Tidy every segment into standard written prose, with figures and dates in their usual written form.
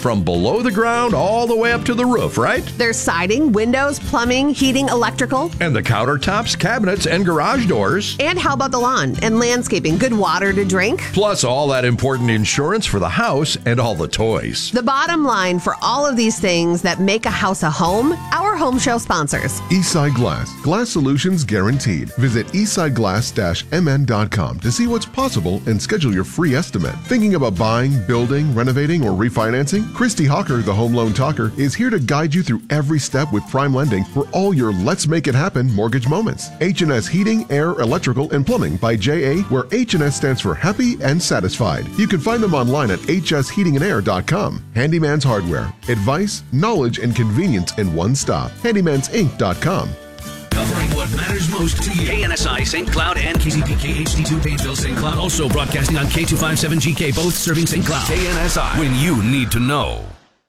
from below the ground all the way up to the roof, right? There's siding, windows, plumbing, heating, electrical. And the countertops, cabinets, and garage doors. And how about the lawn and landscaping? Good water to drink. Plus all that important insurance for the house and all the toys. The bottom line for all of these things that make a house a home, our home show sponsors. Eastside Glass. Glass solutions guaranteed. Visit eastsideglass-mn.com to see what's possible and schedule your free estimate. Thinking about buying, building, renovating, or refinancing? Christy Hawker, the Home Loan Talker, is here to guide you through every step with prime lending for all your Let's Make It Happen mortgage moments. H&S Heating, Air, Electrical, and Plumbing by J.A., where H&S stands for happy and satisfied. You can find them online at hsheatingandair.com. Handyman's Hardware. Advice, knowledge, and convenience in one stop. handymansinc.com. Covering what matters most to you. KNSI St. Cloud and KZPK HD2 Painesville St. Cloud. Also broadcasting on K257GK, both serving St. Cloud. KNSI, when you need to know.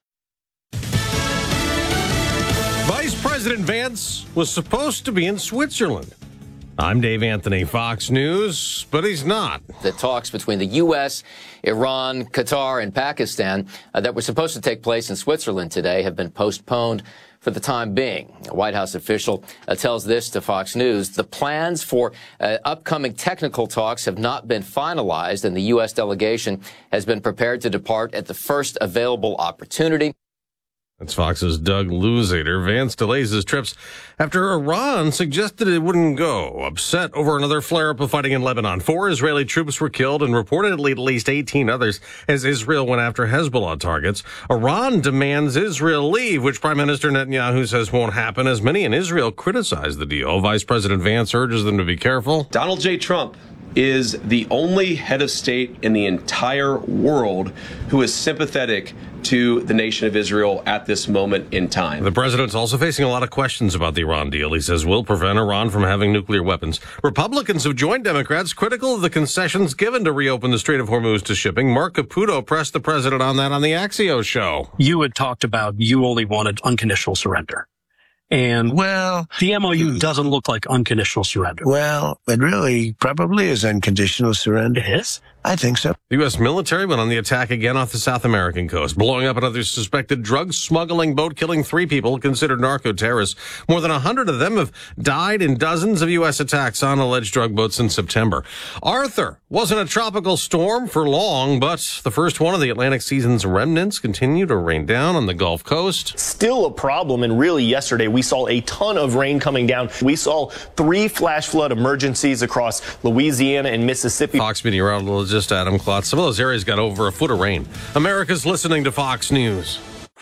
Vice President Vance was supposed to be in Switzerland. I'm Dave Anthony, Fox News, but he's not. The talks between the U.S., Iran, Qatar, and Pakistan that were supposed to take place in Switzerland today have been postponed for the time being. A White House official tells this to Fox News. The plans for upcoming technical talks have not been finalized, and the U.S. delegation has been prepared to depart at the first available opportunity. That's Fox's Doug Luzader. Vance delays his trips after Iran suggested it wouldn't go, upset over another flare-up of fighting in Lebanon. 4 Israeli troops were killed and reportedly at least 18 others as Israel went after Hezbollah targets. Iran demands Israel leave, which Prime Minister Netanyahu says won't happen, as many in Israel criticize the deal. Vice President Vance urges them to be careful. Donald J. Trump is the only head of state in the entire world who is sympathetic to the nation of Israel at this moment in time. The president's also facing a lot of questions about the Iran deal. He says will prevent Iran from having nuclear weapons. Republicans have joined Democrats critical of the concessions given to reopen the Strait of Hormuz to shipping. Mark Caputo pressed the president on that on the Axios show. You had talked about you only wanted unconditional surrender. And, the MOU doesn't look like unconditional surrender. Well, it really probably is unconditional surrender. It is? I think so. The U.S. military went on the attack again off the South American coast, blowing up another suspected drug smuggling boat, killing 3 people considered narco-terrorists. More than 100 of them have died in dozens of U.S. attacks on alleged drug boats in September. Arthur wasn't a tropical storm for long, but the first one of the Atlantic season's remnants continue to rain down on the Gulf Coast. Still a problem, and really yesterday we saw a ton of rain coming down. We saw 3 flash flood emergencies across Louisiana and Mississippi. Fox meteorologist Adam Klotz. Some of those areas got over a foot of rain. America's listening to Fox News.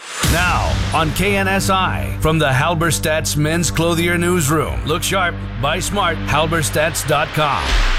Now on KNSI from the Halberstadt's Men's Clothier Newsroom. Look sharp, buy smart, halberstadts.com.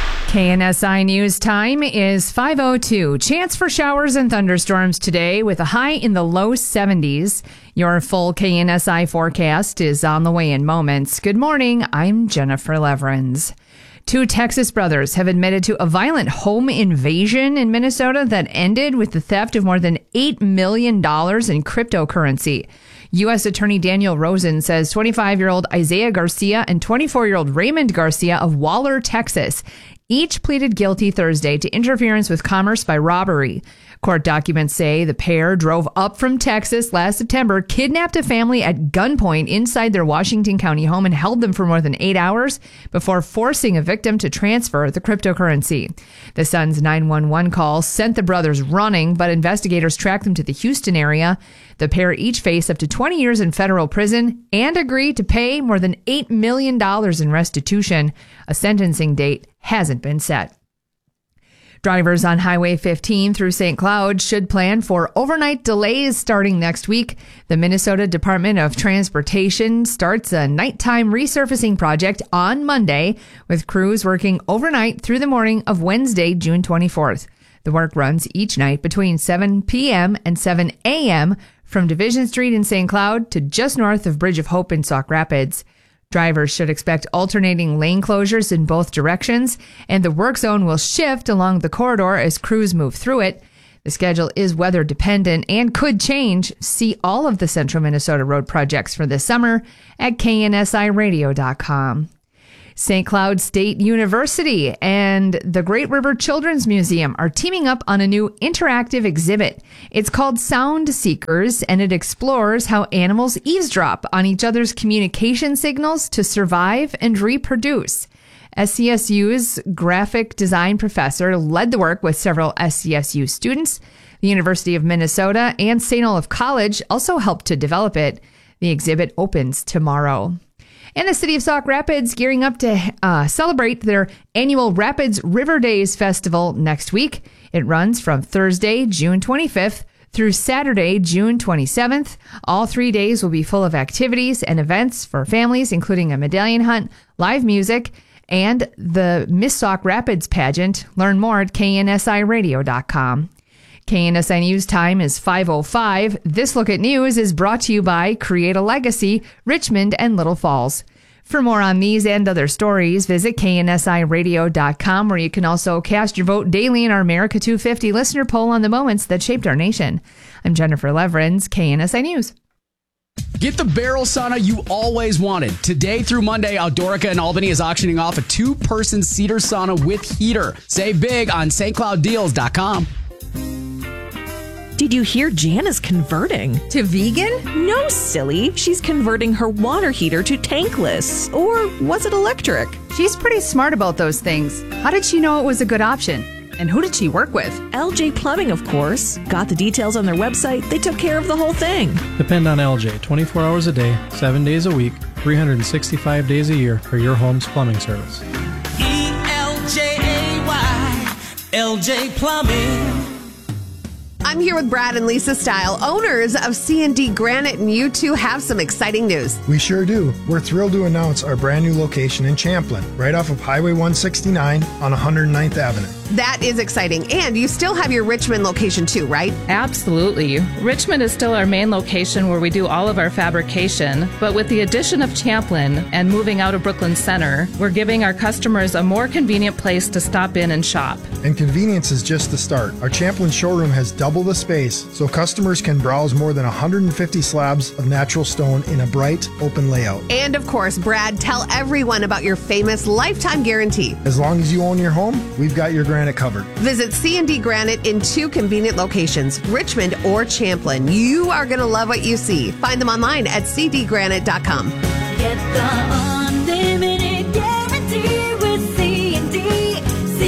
KNSI News time is 5:02. Chance for showers and thunderstorms today with a high in the low 70s. Your full KNSI forecast is on the way in moments. Good morning. I'm Jennifer Leverins. 2 Texas brothers have admitted to a violent home invasion in Minnesota that ended with the theft of more than $8 million in cryptocurrency. U.S. Attorney Daniel Rosen says 25-year-old Isaiah Garcia and 24-year-old Raymond Garcia of Waller, Texas, each pleaded guilty Thursday to interference with commerce by robbery. Court documents say the pair drove up from Texas last September, kidnapped a family at gunpoint inside their Washington County home and held them for more than 8 hours before forcing a victim to transfer the cryptocurrency. The son's 911 call sent the brothers running, but investigators tracked them to the Houston area. The pair each face up to 20 years in federal prison and agreed to pay more than $8 million in restitution. A sentencing date hasn't been set. Drivers on Highway 15 through St. Cloud should plan for overnight delays starting next week. The Minnesota Department of Transportation starts a nighttime resurfacing project on Monday, with crews working overnight through the morning of Wednesday, June 24th. The work runs each night between 7 p.m. and 7 a.m. from Division Street in St. Cloud to just north of Bridge of Hope in Sauk Rapids. Drivers should expect alternating lane closures in both directions, and the work zone will shift along the corridor as crews move through it. The schedule is weather dependent and could change. See all of the Central Minnesota road projects for this summer at knsiradio.com. St. Cloud State University and the Great River Children's Museum are teaming up on a new interactive exhibit. It's called Sound Seekers, and it explores how animals eavesdrop on each other's communication signals to survive and reproduce. SCSU's graphic design professor led the work with several SCSU students. The University of Minnesota and St. Olaf College also helped to develop it. The exhibit opens tomorrow. And the city of Sauk Rapids gearing up to celebrate their annual Rapids River Days Festival next week. It runs from Thursday, June 25th through Saturday, June 27th. All 3 days will be full of activities and events for families, including a medallion hunt, live music, and the Miss Sauk Rapids pageant. Learn more at KNSIRadio.com. KNSI News time is 5:05. This Look at News is brought to you by Create a Legacy, Richmond and Little Falls. For more on these and other stories, visit KNSIRadio.com, where you can also cast your vote daily in our America 250 listener poll on the moments that shaped our nation. I'm Jennifer Leverins, KNSI News. Get the barrel sauna you always wanted. Today through Monday, Outdoorica in Albany is auctioning off a 2-person cedar sauna with heater. Save big on stclouddeals.com. Did you hear Jan is converting? To vegan? No, silly. She's converting her water heater to tankless. Or was it electric? She's pretty smart about those things. How did she know it was a good option? And who did she work with? LJ Plumbing, of course. Got the details on their website. They took care of the whole thing. Depend on LJ 24 hours a day, 7 days a week, 365 days a year for your home's plumbing service. ELJAY, LJ Plumbing. I'm here with Brad and Lisa Style, owners of C&D Granite, and you two have some exciting news. We sure do. We're thrilled to announce our brand new location in Champlin, right off of Highway 169 on 109th Avenue. That is exciting. And you still have your Richmond location too, right? Absolutely. Richmond is still our main location where we do all of our fabrication, but with the addition of Champlin and moving out of Brooklyn Center, we're giving our customers a more convenient place to stop in and shop. And convenience is just the start. Our Champlin showroom has double the space, so customers can browse more than 150 slabs of natural stone in a bright, open layout. And of course, Brad, tell everyone about your famous lifetime guarantee. As long as you own your home, we've got your granite covered. Visit C&D Granite in 2 convenient locations, Richmond or Champlin. You are going to love what you see. Find them online at cdgranite.com. Get the unlimited guarantee with C&D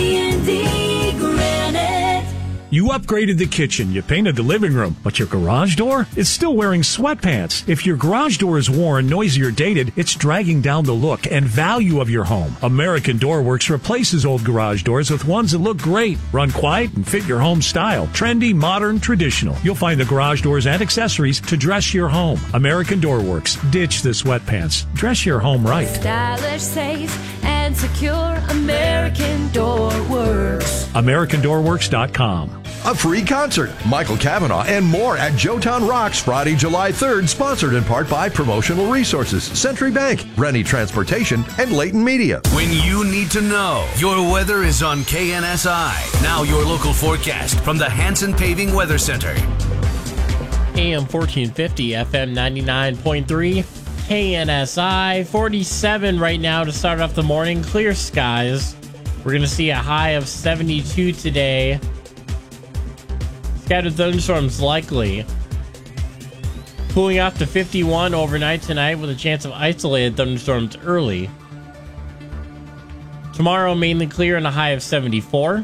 Granite. You upgraded the kitchen, you painted the living room, but your garage door is still wearing sweatpants. If your garage door is worn, noisy, or dated, it's dragging down the look and value of your home. American Door Works replaces old garage doors with ones that look great, run quiet, and fit your home style. Trendy, modern, traditional. You'll find the garage doors and accessories to dress your home. American Door Works. Ditch the sweatpants. Dress your home right. Stylish, safe, and secure. American Door Works. AmericanDoorWorks.com. A free concert, Michael Cavanaugh, and more at Joetown Rocks Friday, July 3rd, sponsored in part by Promotional Resources, Century Bank, Rennie Transportation, and Leighton Media. When you need to know, your weather is on KNSI. Now your local forecast from the Hanson Paving Weather Center. AM 1450, FM 99.3, KNSI. 47 right now to start off the morning. Clear skies. We're going to see a high of 72 today. Scattered thunderstorms likely. Cooling off to 51 overnight tonight with a chance of isolated thunderstorms early. Tomorrow mainly clear and a high of 74.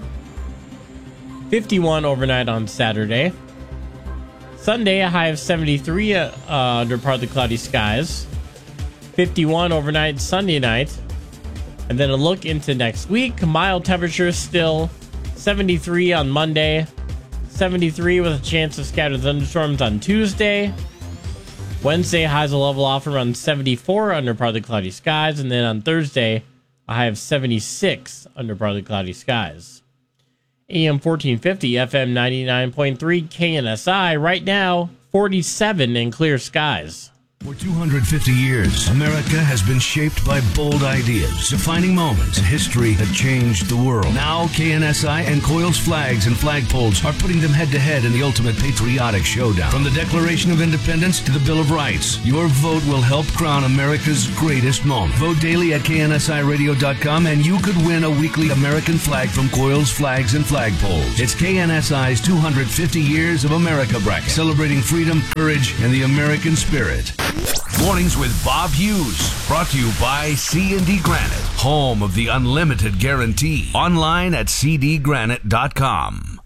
51 overnight on Saturday. Sunday a high of 73 under partly cloudy skies. 51 overnight Sunday night. And then a look into next week. Mild temperatures still. 73 on Monday. 73 with a chance of scattered thunderstorms on Tuesday. Wednesday, highs will level off around 74 under partly cloudy skies. And then on Thursday, a high of 76 under partly cloudy skies. AM 1450, FM 99.3, KNSI. Right now, 47 in clear skies. For 250 years, America has been shaped by bold ideas, defining moments in history that changed the world. Now, KNSI and Coils Flags and Flagpoles are putting them head-to-head in the ultimate patriotic showdown. From the Declaration of Independence to the Bill of Rights, your vote will help crown America's greatest moment. Vote daily at KNSIRadio.com and you could win a weekly American flag from Coils Flags and Flagpoles. It's KNSI's 250 Years of America bracket, celebrating freedom, courage, and the American spirit. Mornings with Bob Hughes, brought to you by C&D Granite, home of the unlimited guarantee. Online at cdgranite.com.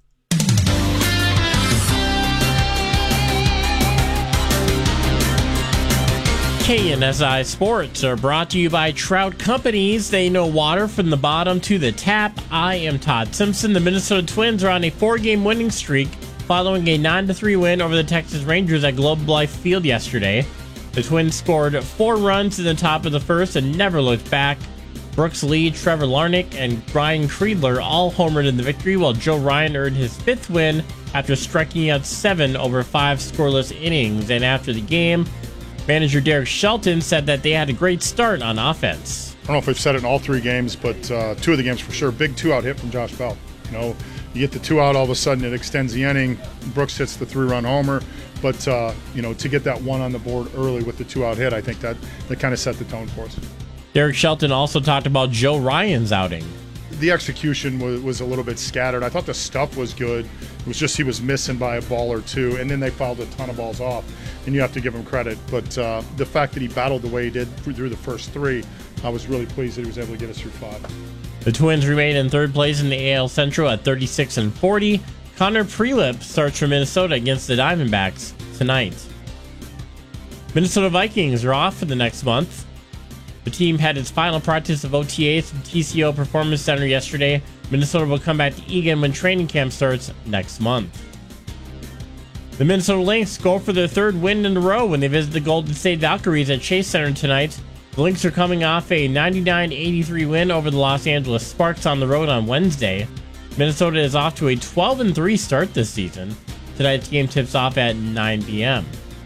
KNSI Sports are brought to you by Trout Companies. They know water from the bottom to the tap. I am Todd Simpson. The Minnesota Twins are on a 4-game winning streak following a 9-3 win over the Texas Rangers at Globe Life Field yesterday. The Twins scored 4 runs in the top of the first and never looked back. Brooks Lee, Trevor Larnach, and Ryan Kreidler all homered in the victory, while Joe Ryan earned his 5th win after striking out 7 over 5 scoreless innings. And after the game, manager Derek Shelton said that they had a great start on offense. I don't know if we've said it in all 3 games, but 2 of the games for sure. Big 2-out hit from Josh Bell. You know, you get the 2 out, all of a sudden it extends the inning. Brooks hits the 3-run homer. But, you know, to get that 1 on the board early with the 2-out hit, I think that kind of set the tone for us. Derek Shelton also talked about Joe Ryan's outing. The execution was a little bit scattered. I thought the stuff was good. It was just he was missing by a ball or 2, and then they fouled a ton of balls off, and you have to give him credit. But the fact that he battled the way he did through the first 3, I was really pleased that he was able to get us through 5. The Twins remain in 3rd place in the AL Central at 36-40. Connor Prelip starts for Minnesota against the Diamondbacks tonight. Minnesota Vikings are off for the next month. The team had its final practice of OTAs at TCO Performance Center yesterday. Minnesota will come back to Eagan when training camp starts next month. The Minnesota Lynx go for their 3rd win in a row when they visit the Golden State Valkyries at Chase Center tonight. The Lynx are coming off a 99-83 win over the Los Angeles Sparks on the road on Wednesday. Minnesota is off to a 12-3 start this season. Tonight's game tips off at 9 p.m.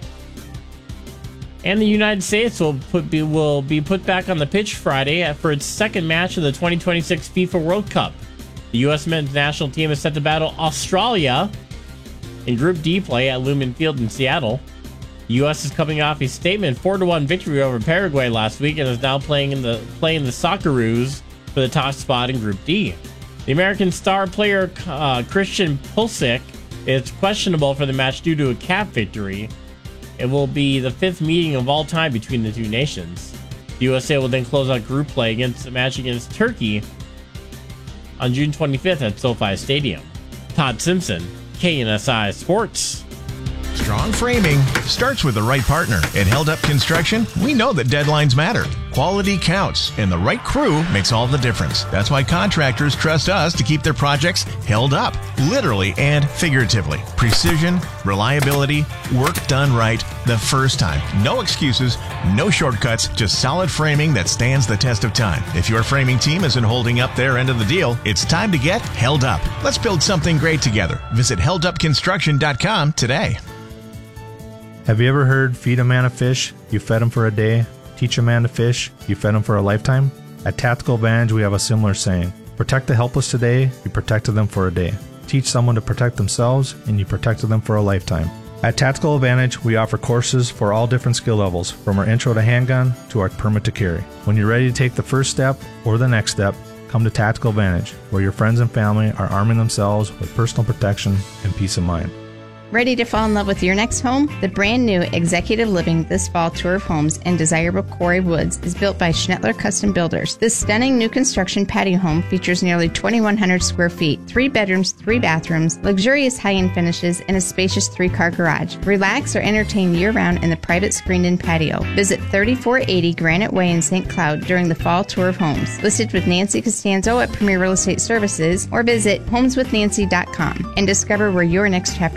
And the United States will be put back on the pitch Friday for its 2nd match of the 2026 FIFA World Cup. The U.S. men's national team is set to battle Australia in Group D play at Lumen Field in Seattle. The U.S. is coming off a statement 4-1 victory over Paraguay last week and is now playing the Socceroos for the top spot in Group D. The American star player Christian Pulisic is questionable for the match due to a calf victory. It will be the 5th meeting of all time between the 2 nations. The USA will then close out group play against a match against Turkey on June 25th at SoFi Stadium. Todd Simpson, KNSI Sports. Strong framing starts with the right partner. At Held Up Construction, we know that deadlines matter. Quality counts, and the right crew makes all the difference. That's why contractors trust us to keep their projects held up, literally and figuratively. Precision, reliability, work done right the first time. No excuses, no shortcuts, just solid framing that stands the test of time. If your framing team isn't holding up their end of the deal, it's time to get held up. Let's build something great together. Visit heldupconstruction.com today. Have you ever heard feed a man a fish, you fed him for a day? Teach a man to fish, you fed him for a lifetime? At Tactical Advantage, we have a similar saying. Protect the helpless today, you protected them for a day. Teach someone to protect themselves, and you protected them for a lifetime. At Tactical Advantage, we offer courses for all different skill levels, from our intro to handgun to our permit to carry. When you're ready to take the first step or the next step, come to Tactical Advantage, where your friends and family are arming themselves with personal protection and peace of mind. Ready to fall in love with your next home? The brand new Executive Living This Fall Tour of Homes in desirable Quarry Woods is built by Schnettler Custom Builders. This stunning new construction patio home features nearly 2,100 square feet, 3 bedrooms, 3 bathrooms, luxurious high-end finishes, and a spacious 3-car garage. Relax or entertain year-round in the private screened-in patio. Visit 3480 Granite Way in St. Cloud during the Fall Tour of Homes. Listed with Nancy Costanzo at Premier Real Estate Services, or visit homeswithnancy.com and discover where your next chapter begins.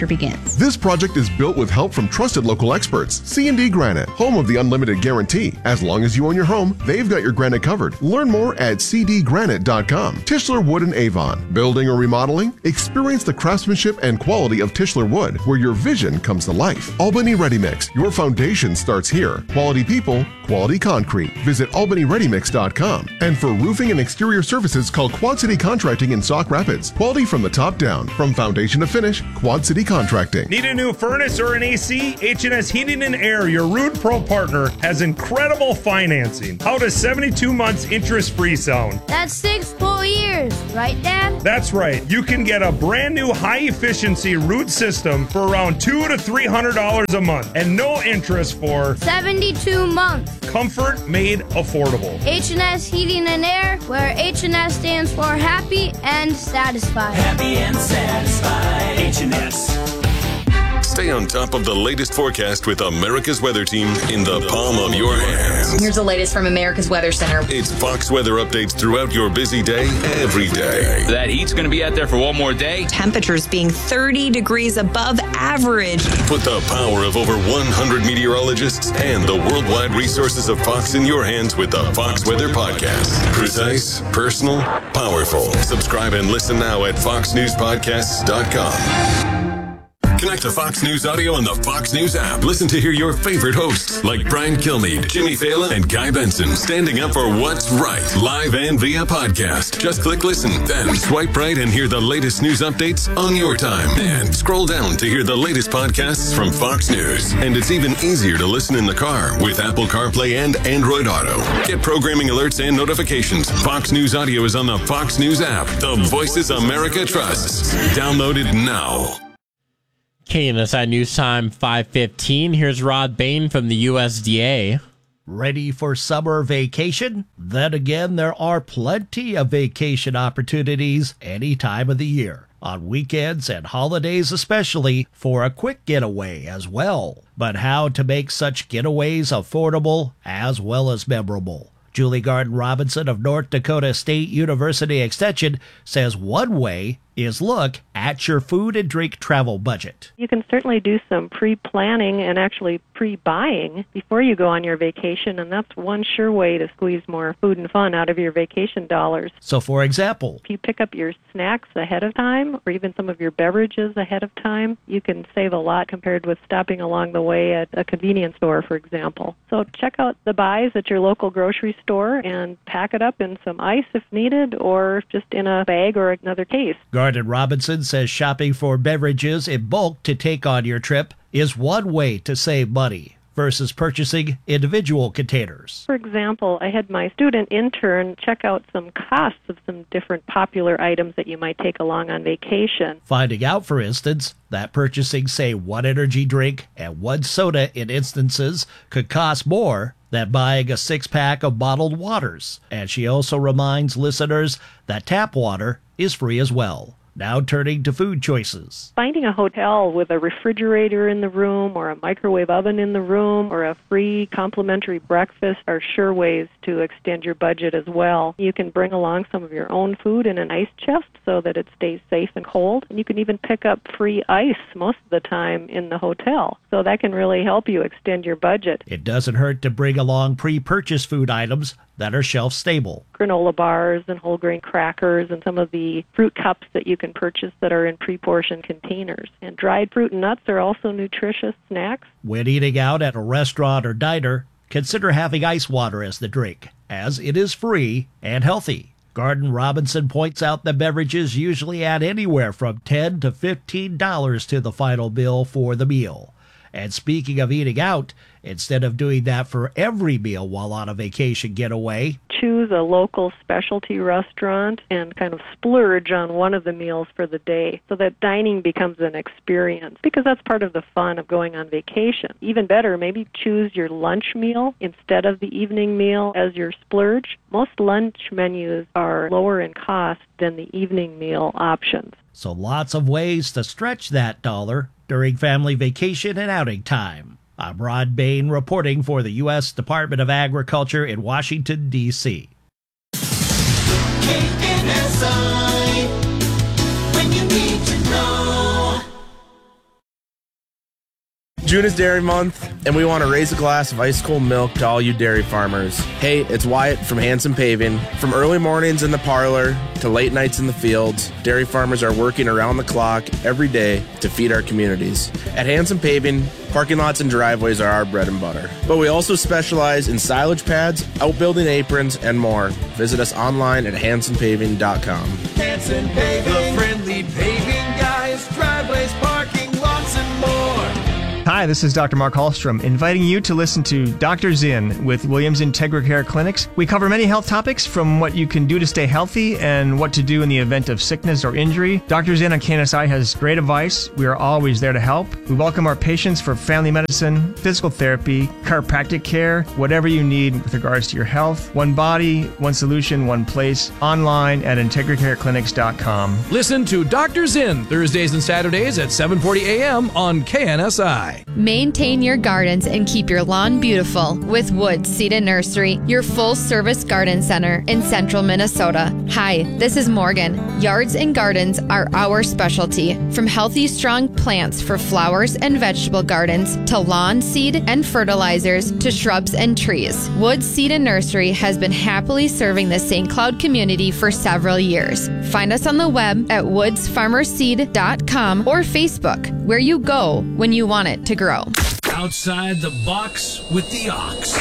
This project is built with help from trusted local experts. C&D Granite, home of the unlimited guarantee. As long as you own your home, they've got your granite covered. Learn more at cdgranite.com. Tischler Wood in Avon. Building or remodeling? Experience the craftsmanship and quality of Tischler Wood, where your vision comes to life. Albany Ready Mix. Your foundation starts here. Quality people, quality concrete. Visit albanyreadymix.com. And for roofing and exterior services, call Quad City Contracting in Sauk Rapids. Quality from the top down. From foundation to finish, Quad City Contracting. Need a new furnace or an AC? H&S Heating and Air, your Rude Pro partner, has incredible financing. How does 72 months interest-free sound? That's 6 full years, right, Dad? That's right. You can get a brand new high-efficiency root system for around $200 to $300 a month and no interest for 72 months. Comfort made affordable. H&S Heating and Air, where H&S stands for happy and satisfied. Happy and satisfied. H&S. Stay on top of the latest forecast with America's Weather Team in the palm of your hands. Here's the latest from America's Weather Center. It's Fox weather updates throughout your busy day, every day. That heat's going to be out there for one more day. Temperatures being 30 degrees above average. Put the power of over 100 meteorologists and the worldwide resources of Fox in your hands with the Fox Weather Podcast. Precise, personal, powerful. Subscribe and listen now at foxnewspodcasts.com. Connect to Fox News Audio on the Fox News app. Listen to hear your favorite hosts like Brian Kilmeade, Jimmy Fallon, and Guy Benson standing up for what's right, live and via podcast. Just click listen, then swipe right and hear the latest news updates on your time. And scroll down to hear the latest podcasts from Fox News. And it's even easier to listen in the car with Apple CarPlay and Android Auto. Get programming alerts and notifications. Fox News Audio is on the Fox News app. The voices America trusts. Download it now. KNSI News Time 5:15. Here's Rod Bain from the USDA. Ready for summer vacation? Then again, there are plenty of vacation opportunities any time of the year, on weekends and holidays especially, for a quick getaway as well. But how to make such getaways affordable as well as memorable? Julie Garden-Robinson of North Dakota State University Extension says one way is look at your food and drink travel budget. You can certainly do some pre-planning and actually pre-buying before you go on your vacation, and that's one sure way to squeeze more food and fun out of your vacation dollars. So, for example, if you pick up your snacks ahead of time or even some of your beverages ahead of time, you can save a lot compared with stopping along the way at a convenience store, for example. So check out the buys at your local grocery store and pack it up in some ice if needed or just in a bag or another case. Garden-Robinson says shopping for beverages in bulk to take on your trip is one way to save money versus purchasing individual containers. For example, I had my student intern check out some costs of some different popular items that you might take along on vacation. Finding out, for instance, that purchasing, say, one energy drink and one soda in instances could cost more than buying a 6-pack of bottled waters. And she also reminds listeners that tap water is free as well. Now turning to food choices. Finding a hotel with a refrigerator in the room or a microwave oven in the room or a free complimentary breakfast are sure ways to extend your budget as well. You can bring along some of your own food in an ice chest so that it stays safe and cold. And you can even pick up free ice most of the time in the hotel. So that can really help you extend your budget. It doesn't hurt to bring along pre-purchased food items that are shelf-stable. Granola bars and whole grain crackers and some of the fruit cups that you can purchase that are in pre-portioned containers. And dried fruit and nuts are also nutritious snacks. When eating out at a restaurant or diner, consider having ice water as the drink, as it is free and healthy. Garden-Robinson points out that beverages usually add anywhere from $10 to $15 to the final bill for the meal. And speaking of eating out, instead of doing that for every meal while on a vacation getaway, choose a local specialty restaurant and kind of splurge on one of the meals for the day so that dining becomes an experience, because that's part of the fun of going on vacation. Even better, maybe choose your lunch meal instead of the evening meal as your splurge. Most lunch menus are lower in cost than the evening meal options. So lots of ways to stretch that dollar during family vacation and outing time. I'm Rod Bain reporting for the U.S. Department of Agriculture in Washington, D.C. KNSI, when you need to know. June is Dairy Month, and we want to raise a glass of ice cold milk to all you dairy farmers. Hey, it's Wyatt from Hanson Paving. From early mornings in the parlor to late nights in the fields, dairy farmers are working around the clock every day to feed our communities. At Hanson Paving, parking lots and driveways are our bread and butter. But we also specialize in silage pads, outbuilding aprons, and more. Visit us online at hansonpaving.com. Hanson Paving, the friendly paving guys, driveways, parking lots, and more. Hi, this is Dr. Mark Hallstrom, inviting you to listen to Dr. Zinn with Williams Integra Care Clinics. We cover many health topics, from what you can do to stay healthy and what to do in the event of sickness or injury. Dr. Zinn on KNSI has great advice. We are always there to help. We welcome our patients for family medicine, physical therapy, chiropractic care, whatever you need with regards to your health. One body, one solution, one place. Online at IntegraCareClinics.com. Listen to Dr. Zinn Thursdays and Saturdays at 7:40 a.m. on KNSI. Maintain your gardens and keep your lawn beautiful with Woods Seed and Nursery, your full-service garden center in central Minnesota. Hi, this is Morgan. Yards and gardens are our specialty. From healthy, strong plants for flowers and vegetable gardens to lawn seed and fertilizers to shrubs and trees, Woods Seed and Nursery has been happily serving the St. Cloud community for several years. Find us on the web at woodsfarmerseed.com or Facebook, where you go when you want it to grow. Outside the box with the ox.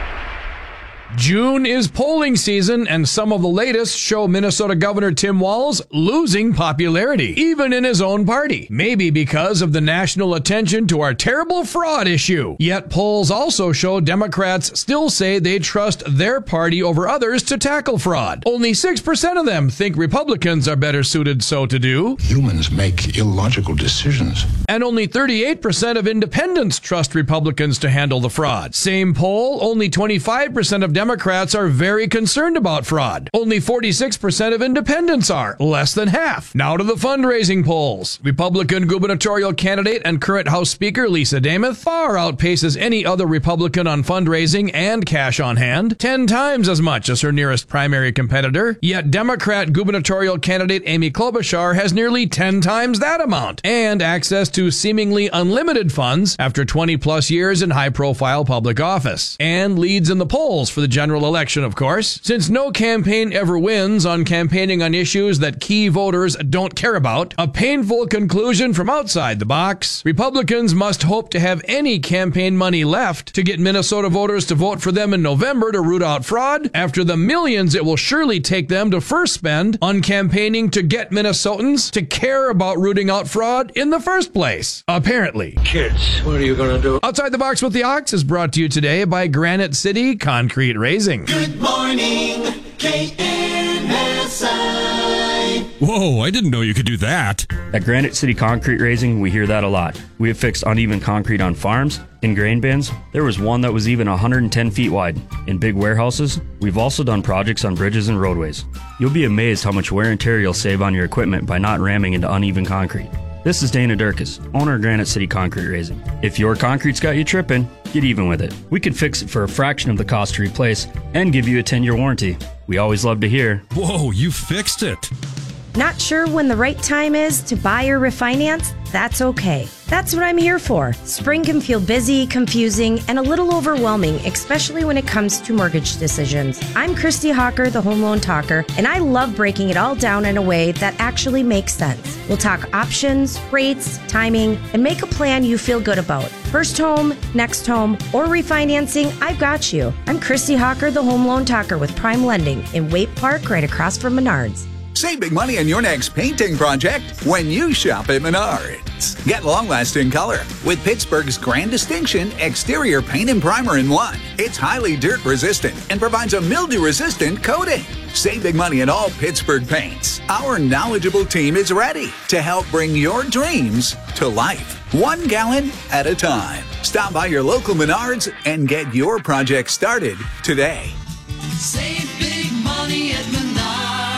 June is polling season, and some of the latest show Minnesota Governor Tim Walz losing popularity, even in his own party. Maybe because of the national attention to our terrible fraud issue. Yet polls also show Democrats still say they trust their party over others to tackle fraud. Only 6% of them think Republicans are better suited so to do. Humans make illogical decisions. And only 38% of independents trust Republicans to handle the fraud. Same poll, only 25% of Democrats are very concerned about fraud. Only 46% of independents are, less than half. Now to the fundraising polls. Republican gubernatorial candidate and current House Speaker Lisa Demuth far outpaces any other Republican on fundraising and cash on hand, 10 times as much as her nearest primary competitor. Yet Democrat gubernatorial candidate Amy Klobuchar has nearly 10 times that amount, and access to seemingly unlimited funds after 20 plus years in high-profile public office, and leads in the polls for the general election, of course. Since no campaign ever wins on campaigning on issues that key voters don't care about, a painful conclusion from outside the box, Republicans must hope to have any campaign money left to get Minnesota voters to vote for them in November to root out fraud, after the millions it will surely take them to first spend on campaigning to get Minnesotans to care about rooting out fraud in the first place. Apparently. Kids, what are you going to do? Outside the Box with the Ox is brought to you today by Granite City Concrete Raising. Good morning, KNSI. Whoa, I didn't know you could do that. At Granite City Concrete Raising, we hear that a lot. We have fixed uneven concrete on farms, in grain bins. There was one that was even 110 feet wide. In big warehouses, we've also done projects on bridges and roadways. You'll be amazed how much wear and tear you'll save on your equipment by not ramming into uneven concrete. This is Dana Durkis, owner of Granite City Concrete Raising. If your concrete's got you tripping, get even with it. We can fix it for a fraction of the cost to replace and give you a 10-year warranty. We always love to hear. Whoa, you fixed it. Not sure when the right time is to buy or refinance? That's okay. That's what I'm here for. Spring can feel busy, confusing, and a little overwhelming, especially when it comes to mortgage decisions. I'm Christy Hawker, the Home Loan Talker, and I love breaking it all down in a way that actually makes sense. We'll talk options, rates, timing, and make a plan you feel good about. First home, next home, or refinancing, I've got you. I'm Christy Hawker, the Home Loan Talker with Prime Lending in Waite Park, right across from Menards. Save big money on your next painting project when you shop at Menards. Get long-lasting color with Pittsburgh's Grand Distinction Exterior Paint and Primer in one. It's highly dirt-resistant and provides a mildew-resistant coating. Save big money on all Pittsburgh paints. Our knowledgeable team is ready to help bring your dreams to life, 1 gallon at a time. Stop by your local Menards and get your project started today. Save big money at Menards.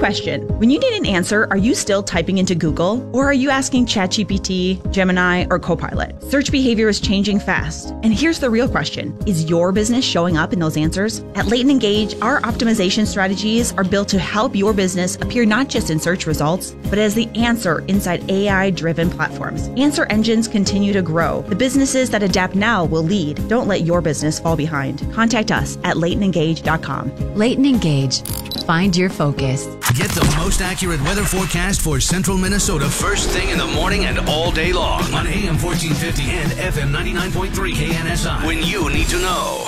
question. When you need an answer, are you still typing into Google? Or are you asking ChatGPT, Gemini, or Copilot? Search behavior is changing fast. And here's the real question. Is your business showing up in those answers? At Leighton Engage, our optimization strategies are built to help your business appear not just in search results, but as the answer inside AI-driven platforms. Answer engines continue to grow. The businesses that adapt now will lead. Don't let your business fall behind. Contact us at LeightonEngage.com. Leighton Engage. Find your focus. Get the most accurate weather forecast for central Minnesota first thing in the morning and all day long on AM 1450 and FM 99.3 KNSI. When you need to know.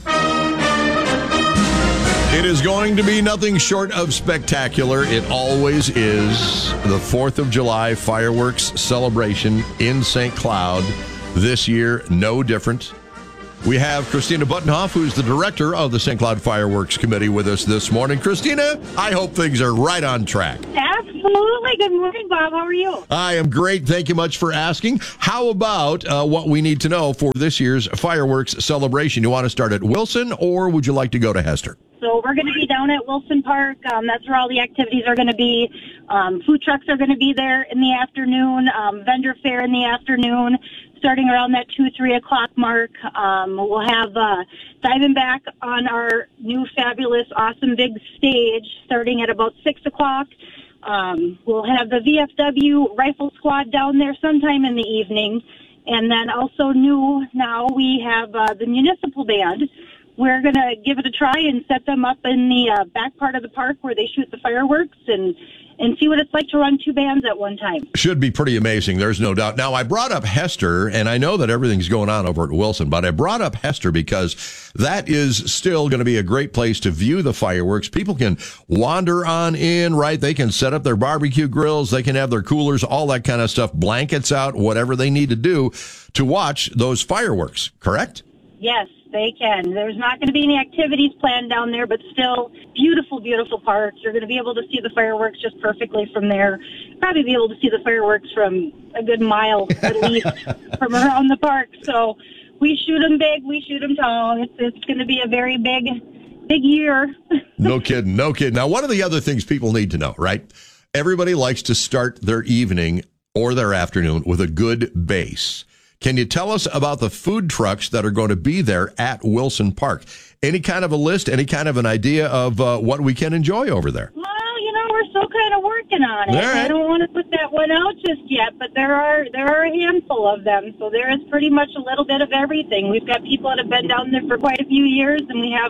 It is going to be nothing short of spectacular. It always is. The 4th of July fireworks celebration in St. Cloud. This year, no different. We have Christina Buttenhoff, who's the director of the St. Cloud Fireworks Committee, with us this morning. Christina, I hope things are right on track. Absolutely. Good morning, Bob. How are you? I am great. Thank you much for asking. How about what we need to know for this year's fireworks celebration? You want to start at Wilson, or would you like to go to Hester? So we're going to be down at Wilson Park. That's where all the activities are going to be. Food trucks are going to be there in the afternoon, vendor fair in the afternoon, starting around that 2-3 o'clock mark. We'll have Diamondback on our new fabulous, awesome big stage starting at about 6 o'clock. We'll have the VFW Rifle Squad down there sometime in the evening. And then also new now, we have the Municipal Band. We're going to give it a try and set them up in the back part of the park where they shoot the fireworks and see what it's like to run two bands at one time. Should be pretty amazing. There's no doubt. Now, I brought up Hester, and I know that everything's going on over at Wilson, but I brought up Hester because that is still going to be a great place to view the fireworks. People can wander on in, right? They can set up their barbecue grills. They can have their coolers, all that kind of stuff, blankets out, whatever they need to do to watch those fireworks, correct? Yes, they can. There's not going to be any activities planned down there, but still beautiful, beautiful parks. You're going to be able to see the fireworks just perfectly from there. Probably be able to see the fireworks from a good mile at least from around the park. So we shoot them big, we shoot them tall. It's going to be a very big year. No kidding, no kidding. Now, one of the other things people need to know, right? Everybody likes to start their evening or their afternoon with a good base. Can you tell us about the food trucks that are going to be there at Wilson Park? Any kind of a list, any kind of an idea of what we can enjoy over there? Well, we're still kind of working on it. Right. I don't want to put that one out just yet, but there are a handful of them. So there is pretty much a little bit of everything. We've got people that have been down there for quite a few years, and we have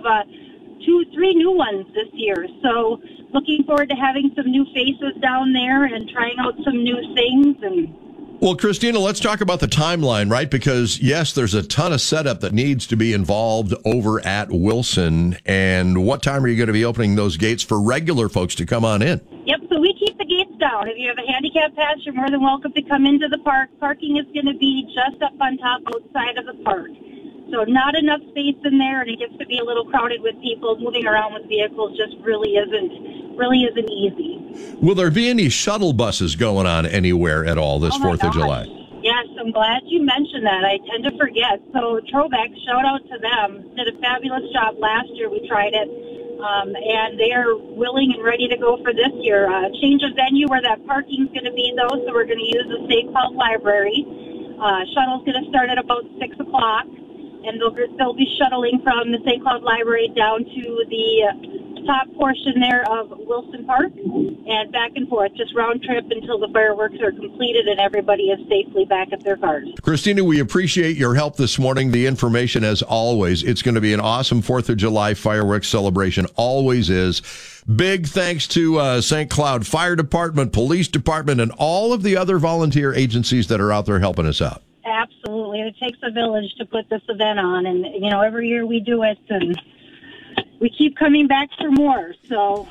2-3 new ones this year. So looking forward to having some new faces down there and trying out some new things. And well, Christina, let's talk about the timeline, right? Because, yes, there's a ton of setup that needs to be involved over at Wilson. And what time are you going to be opening those gates for regular folks to come on in? Yep, so we keep the gates down. If you have a handicap pass, you're more than welcome to come into the park. Parking is going to be just up on top outside of the park. So not enough space in there, and it gets to be a little crowded with people. Moving around with vehicles just really isn't easy. Will there be any shuttle buses going on anywhere at all this 4th of July? Yes, I'm glad you mentioned that. I tend to forget. So Trobeck, shout out to them. Did a fabulous job last year. We tried it. And they are willing and ready to go for this year. Change of venue where that parking's going to be, though, so we're going to use the St. Cloud Library. Shuttle's going to start at about 6 o'clock. And they'll be shuttling from the St. Cloud Library down to the top portion there of Wilson Park and back and forth, just round trip until the fireworks are completed and everybody is safely back at their cars. Christina, we appreciate your help this morning. The information, as always, it's going to be an awesome 4th of July fireworks celebration. Always is. Big thanks to St. Cloud Fire Department, Police Department, and all of the other volunteer agencies that are out there helping us out. Absolutely. It takes a village to put this event on. And, every year we do it, and we keep coming back for more. So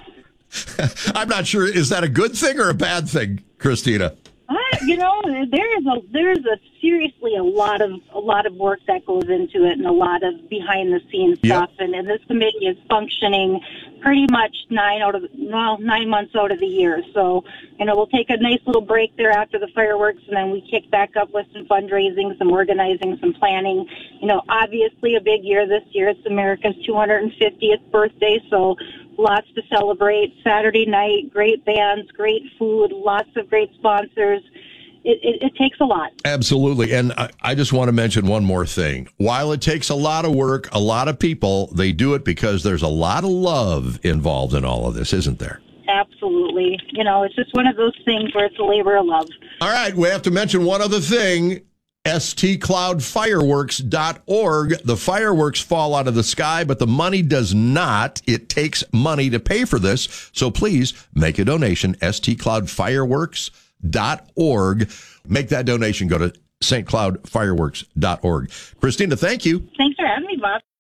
I'm not sure. Is that a good thing or a bad thing, Christina? There is seriously a lot of work that goes into it and a lot of behind the scenes stuff. And this committee is functioning pretty much 9 months out of the year. So, we'll take a nice little break there after the fireworks, and then we kick back up with some fundraising, some organizing, some planning. Obviously a big year this year. It's America's 250th birthday, so lots to celebrate. Saturday night, great bands, great food, lots of great sponsors. It takes a lot. Absolutely. And I just want to mention one more thing. While it takes a lot of work, a lot of people, they do it because there's a lot of love involved in all of this, isn't there? Absolutely. You know, it's just one of those things where it's a labor of love. All right. We have to mention one other thing. stcloudfireworks.org. The fireworks fall out of the sky, but the money does not. It takes money to pay for this. So please make a donation. stcloudfireworks.org. Make that donation. Go to stcloudfireworks.org. Christina, thank you. Thanks for having me, Bob.